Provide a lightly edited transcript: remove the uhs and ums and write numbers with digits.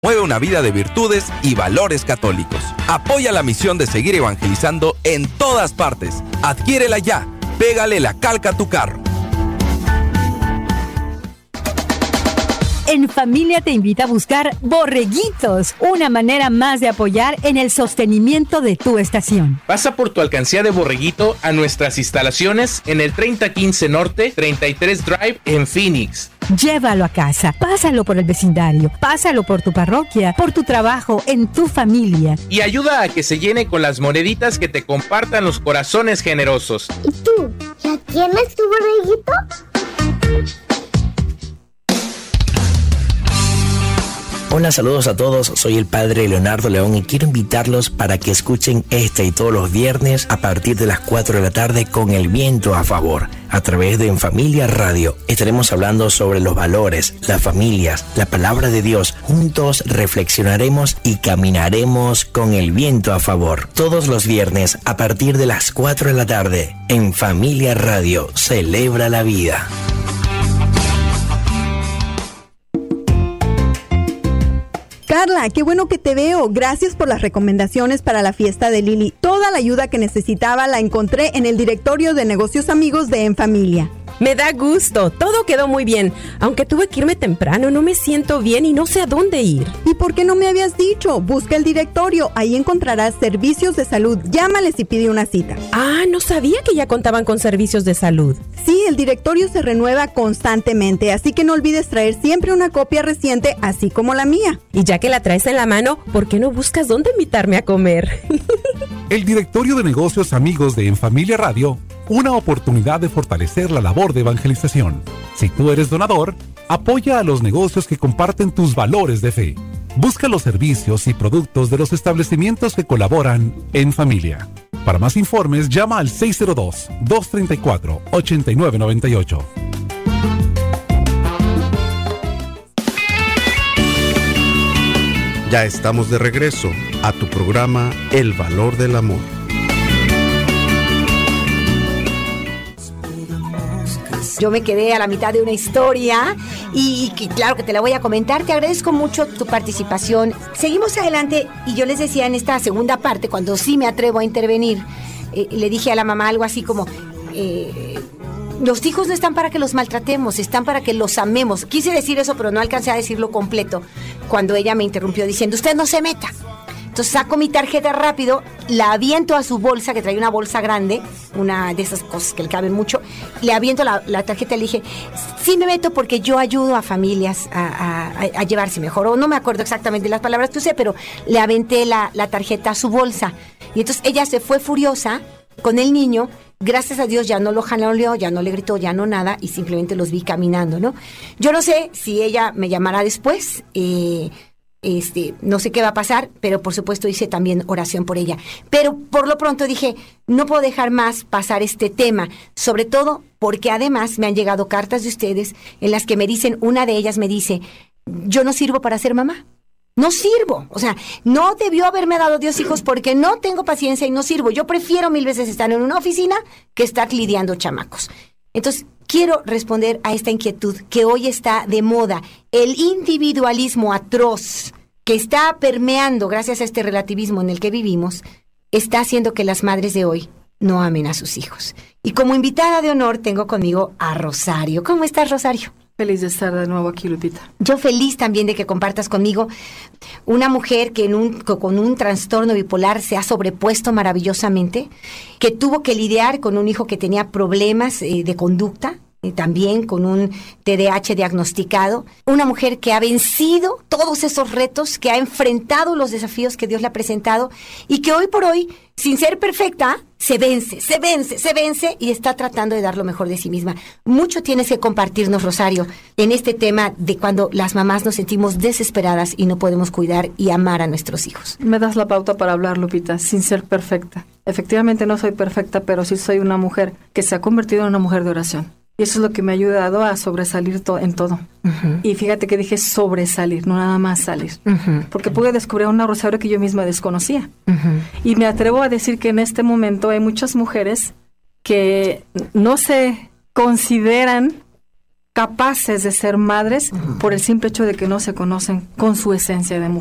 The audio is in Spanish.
Mueve una vida de virtudes y valores católicos. Apoya la misión de seguir evangelizando en todas partes. Adquiérela ya. Pégale la calca a tu carro. En Familia te invita a buscar Borreguitos, una manera más de apoyar en el sostenimiento de tu estación. Pasa por tu alcancía de Borreguito a nuestras instalaciones en el 3015 Norte, 33 Drive en Phoenix. Llévalo a casa, pásalo por el vecindario, pásalo por tu parroquia, por tu trabajo, en tu familia. Y ayuda a que se llene con las moneditas que te compartan los corazones generosos. ¿Y tú? ¿Ya tienes tu borreguito? Hola, saludos a todos, soy el padre Leonardo León y quiero invitarlos para que escuchen este y todos los viernes a partir de las 4 de la tarde con el viento a favor, a través de En Familia Radio. Estaremos hablando sobre los valores, las familias, la palabra de Dios. Juntos reflexionaremos y caminaremos con el viento a favor. Todos los viernes a partir de las 4 de la tarde, En Familia Radio, celebra la vida. Carla, qué bueno que te veo. Gracias por las recomendaciones para la fiesta de Lili. Toda la ayuda que necesitaba la encontré en el directorio de negocios amigos de En Familia. Me da gusto, todo quedó muy bien. Aunque tuve que irme temprano, no me siento bien y no sé a dónde ir. ¿Y por qué no me habías dicho? Busca el directorio, ahí encontrarás servicios de salud. Llámales y pide una cita. Ah, no sabía que ya contaban con servicios de salud. Sí, el directorio se renueva constantemente, así que no olvides traer siempre una copia reciente, así como la mía. Y ya que la traes en la mano, ¿por qué no buscas dónde invitarme a comer? El directorio de negocios amigos de En Familia Radio, una oportunidad de fortalecer la labor de evangelización. Si tú eres donador, apoya a los negocios que comparten tus valores de fe. Busca los servicios y productos de los establecimientos que colaboran en familia. Para más informes, llama al 602-234-8998. Ya estamos de regreso a tu programa El Valor del Amor. Yo me quedé a la mitad de una historia y claro que te la voy a comentar. Te agradezco mucho tu participación. Seguimos adelante y yo les decía en esta segunda parte, cuando sí me atrevo a intervenir, le dije a la mamá algo así como... los hijos no están para que los maltratemos, están para que los amemos. Quise decir eso, pero no alcancé a decirlo completo cuando ella me interrumpió diciendo, usted no se meta. Entonces saco mi tarjeta rápido, la aviento a su bolsa, que trae una bolsa grande, una de esas cosas que le caben mucho, le aviento la tarjeta y le dije, sí me meto porque yo ayudo a familias a llevarse mejor. O no me acuerdo exactamente las palabras que usé, pero le aventé la tarjeta a su bolsa. Y entonces ella se fue furiosa con el niño. Gracias a Dios ya no lo jaloneó, ya no le gritó, ya no nada, y simplemente los vi caminando, ¿no? Yo no sé si ella me llamará después, no sé qué va a pasar, pero por supuesto hice también oración por ella. Pero por lo pronto dije, no puedo dejar más pasar este tema, sobre todo porque además me han llegado cartas de ustedes en las que me dicen, una de ellas me dice, yo no sirvo para ser mamá. No sirvo, o sea, no debió haberme dado Dios hijos porque no tengo paciencia y no sirvo. Yo prefiero 1000 veces estar en una oficina que estar lidiando chamacos. Entonces, quiero responder a esta inquietud que hoy está de moda, el individualismo atroz que está permeando gracias a este relativismo en el que vivimos, está haciendo que las madres de hoy no amen a sus hijos. Y como invitada de honor tengo conmigo a Rosario. ¿Cómo estás, Rosario? Feliz de estar de nuevo aquí, Lupita. Yo feliz también de que compartas conmigo una mujer que con un trastorno bipolar se ha sobrepuesto maravillosamente, que tuvo que lidiar con un hijo que tenía problemas de conducta, también con un TDAH diagnosticado, una mujer que ha vencido todos esos retos, que ha enfrentado los desafíos que Dios le ha presentado y que hoy por hoy, sin ser perfecta, se vence y está tratando de dar lo mejor de sí misma. Mucho tienes que compartirnos, Rosario, en este tema de cuando las mamás nos sentimos desesperadas y no podemos cuidar y amar a nuestros hijos. Me das la pauta para hablar, Lupita, sin ser perfecta. Efectivamente no soy perfecta, pero sí soy una mujer que se ha convertido en una mujer de oración. Y eso es lo que me ha ayudado a sobresalir en todo. Uh-huh. Y fíjate que dije sobresalir, no nada más salir. Uh-huh. Porque pude descubrir una Rosario que yo misma desconocía. Uh-huh. Y me atrevo a decir que en este momento hay muchas mujeres que no se consideran capaces de ser madres por el simple hecho de que no se conocen con su esencia de mujer.